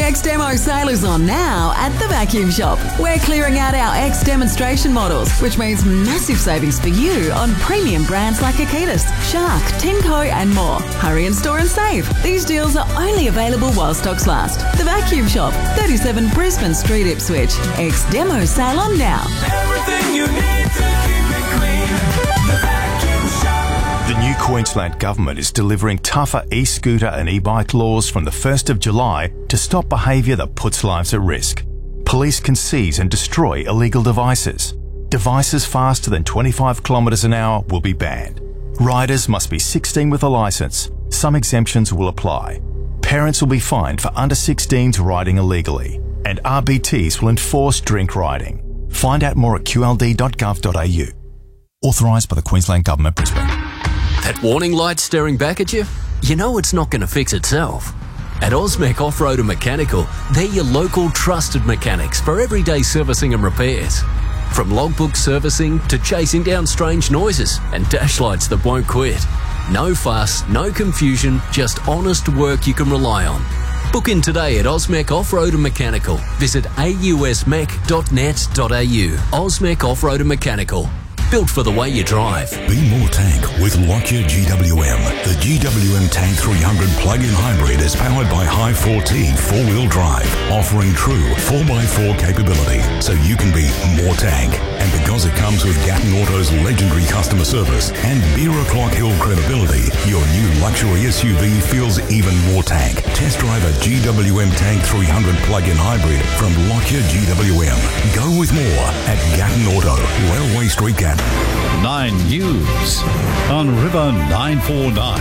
X-Demo sale is on now at the Vacuum Shop. We're clearing out our X-demonstration models, which means massive savings for you on premium brands like Akitas, Shark, Tenco and more. Hurry and store and save. These deals are only available while stocks last. The Vacuum Shop, 37 Brisbane Street, Ipswich. X-Demo sale on now. Everything you need to keep it clean. The Vacuum Shop. The new Queensland Government is delivering tougher e-scooter and e-bike laws from the 1st of July to stop behaviour that puts lives at risk. Police can seize and destroy illegal devices. Devices faster than 25 kilometres an hour will be banned. Riders must be 16 with a licence. Some exemptions will apply. Parents will be fined for under 16s riding illegally. And RBTs will enforce drink riding. Find out more at qld.gov.au. Authorised by the Queensland Government, Brisbane. That warning light staring back at you? You know it's not going to fix itself. At Osmec Off-Road and Mechanical, they're your local trusted mechanics for everyday servicing and repairs. From logbook servicing to chasing down strange noises and dash lights that won't quit. No fuss, no confusion, just honest work you can rely on. Book in today at Osmec Off-Road and Mechanical. Visit ausmec.net.au. Osmec Off-Road and Mechanical. Built for the way you drive. Be more tank with Lockyer GWM. The GWM Tank 300 plug-in hybrid is powered by High 4T four-wheel drive, offering true 4x4 capability, so you can be more tank. And because it comes with Gatton Auto's legendary customer service and Beer O'Clock Hill credibility, your new luxury SUV feels even more tank. Test drive a GWM Tank 300 plug-in hybrid from Lockyer GWM. Go with more at Gatton Auto, Railway Street, Gatton. 9 News on River 949.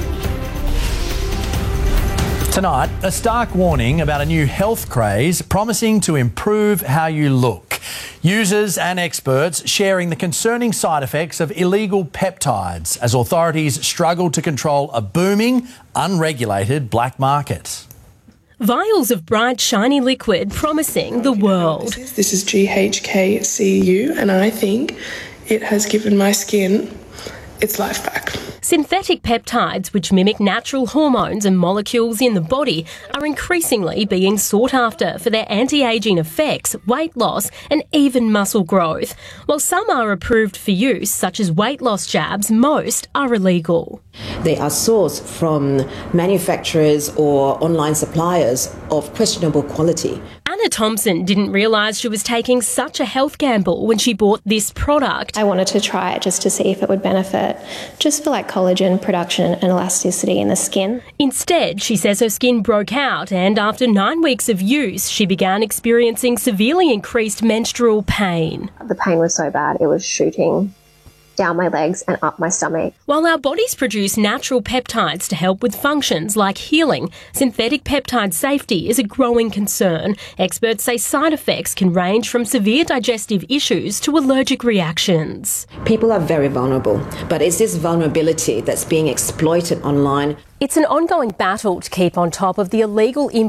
Tonight, a stark warning about a new health craze promising to improve how you look. Users and experts sharing the concerning side effects of illegal peptides as authorities struggle to control a booming, unregulated black market. Vials of bright, shiny liquid promising the world. This is GHKCU, and I think it has given my skin its life back. Synthetic peptides, which mimic natural hormones and molecules in the body, are increasingly being sought after for their anti-aging effects, weight loss and even muscle growth. While some are approved for use, such as weight loss jabs, most are illegal. They are sourced from manufacturers or online suppliers of questionable quality. Anna Thompson didn't realise she was taking such a health gamble when she bought this product. I wanted to try it just to see if it would benefit, just for like collagen production and elasticity in the skin. Instead, she says her skin broke out, and after 9 weeks of use, she began experiencing severely increased menstrual pain. The pain was so bad, it was shooting down my legs and up my stomach. While our bodies produce natural peptides to help with functions like healing, synthetic peptide safety is a growing concern. Experts say side effects can range from severe digestive issues to allergic reactions. People are very vulnerable, but it's this vulnerability that's being exploited online. It's an ongoing battle to keep on top of the illegal